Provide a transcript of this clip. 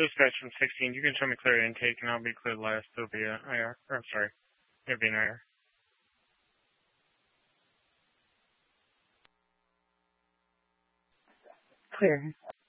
Dispatch from 16, you can show me clear intake and I'll be cleared last. It'll be an IR. Or, I'm sorry. It'll be an IR. Clear.